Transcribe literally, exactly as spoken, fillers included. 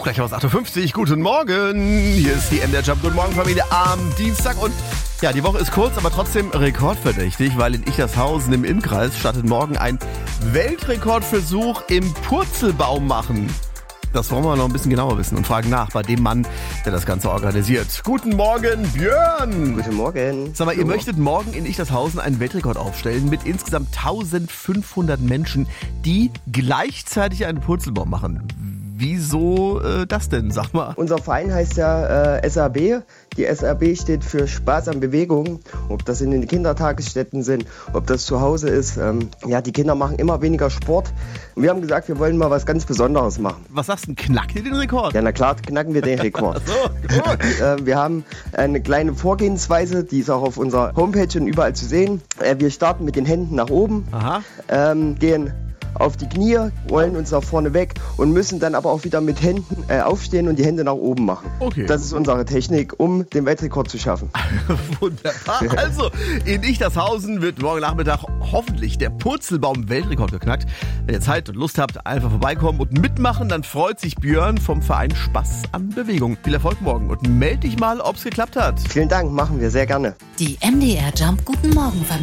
Gleich aus acht Uhr fünfzig. Guten Morgen. Hier ist die M D R Jump. Guten Morgen, Familie, am Dienstag. Und ja, die Woche ist kurz, aber trotzdem rekordverdächtig, weil in Ichtershausen im Innkreis startet morgen ein Weltrekordversuch im Purzelbaum machen. Das wollen wir noch ein bisschen genauer wissen und fragen nach bei dem Mann, der das Ganze organisiert. Guten Morgen, Björn! Guten Morgen. Sag mal, ihr möchtet morgen in Ichtershausen einen Weltrekord aufstellen mit insgesamt eintausendfünfhundert Menschen, die gleichzeitig einen Purzelbaum machen. Wieso äh, das denn, sag mal? Unser Verein heißt ja äh, S A B. Die S A B steht für Spaß an Bewegung. Ob das in den Kindertagesstätten sind, ob das zu Hause ist. Ähm, ja, die Kinder machen immer weniger Sport. Und wir haben gesagt, wir wollen mal was ganz Besonderes machen. Was sagst du, knackt ihr den Rekord? Ja, na klar, knacken wir den Rekord. So, gut. äh, wir haben eine kleine Vorgehensweise, die ist auch auf unserer Homepage und überall zu sehen. Äh, wir starten mit den Händen nach oben, Aha. ähm, gehen auf die Knie, rollen uns nach vorne weg und müssen dann aber auch wieder mit Händen äh, aufstehen und die Hände nach oben machen. Okay. Das ist unsere Technik, um den Weltrekord zu schaffen. Wunderbar. Also, in Ichtershausen wird morgen Nachmittag hoffentlich der Purzelbaum-Weltrekord geknackt. Wenn ihr Zeit und Lust habt, einfach vorbeikommen und mitmachen, dann freut sich Björn vom Verein Spaß an Bewegung. Viel Erfolg morgen und melde dich mal, ob es geklappt hat. Vielen Dank, machen wir sehr gerne. Die M D R Jump Guten Morgen Familie.